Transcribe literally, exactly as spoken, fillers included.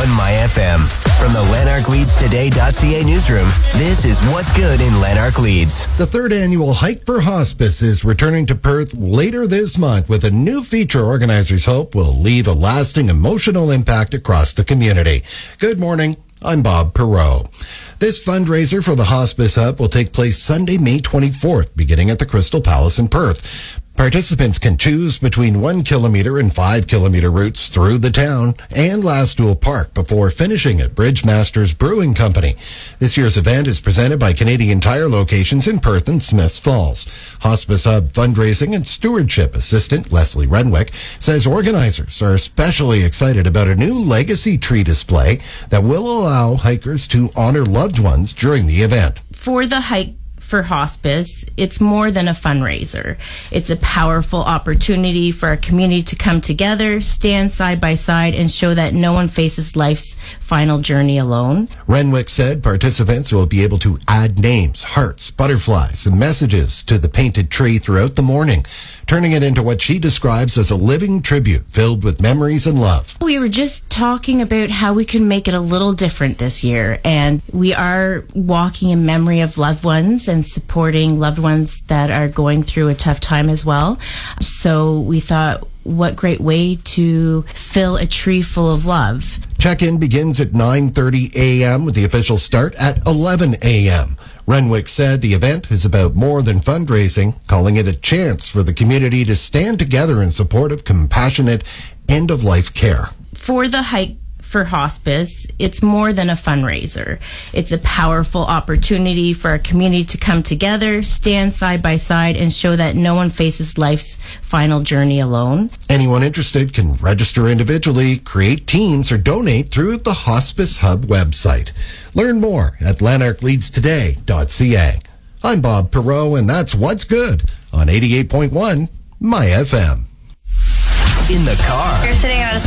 one My F M. From the Lanark Leeds Today dot C A newsroom, this is What's Good in Lanark Leeds. The third annual Hike for Hospice is returning to Perth later this month with a new feature organizers hope will leave a lasting emotional impact across the community. Good morning. I'm Bob Perot. This fundraiser for the Hospice Hub will take place Sunday, May twenty-fourth, beginning at the Crystal Palace in Perth. Participants can choose between one kilometer and five kilometer routes through the town and Lastool Park before finishing at Bridgemasters Brewing Company. This year's event is presented by Canadian Tire locations in Perth and Smiths Falls. Hospice Hub fundraising and stewardship assistant Leslie Renwick says organizers are especially excited about a new legacy tree display that will allow hikers to honor loved ones during the event. For the hike for hospice, it's more than a fundraiser. It's a powerful opportunity for our community to come together, stand side by side, and show that no one faces life's final journey alone. Renwick said participants will be able to add names, hearts, butterflies, and messages to the painted tree throughout the morning, turning it into what she describes as a living tribute filled with memories and love. We were just talking about how we can make it a little different this year, and we are walking in memory of loved ones and supporting loved ones that are going through a tough time as well. So we thought, what great way to fill a tree full of love. Check-in begins at nine thirty a.m. with the official start at eleven a.m. Renwick said the event is about more than fundraising, calling it a chance for the community to stand together in support of compassionate end-of-life care. For the hike for hospice, it's more than a fundraiser. It's a powerful opportunity for our community to come together, stand side by side, and show that no one faces life's final journey alone. Anyone interested can register individually, create teams, or donate through the Hospice Hub website. Learn more at Lanark Leeds Today dot C A. I'm Bob Perot, and that's What's Good on eighty-eight point one My F M. In the car. You're sitting on a